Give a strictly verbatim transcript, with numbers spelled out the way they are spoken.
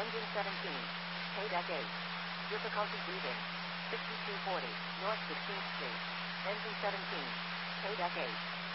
Engine seventeen. K deck eight. Difficulty breathing. sixty-two forty. North sixteenth Street. Engine seventeen. K deck eight.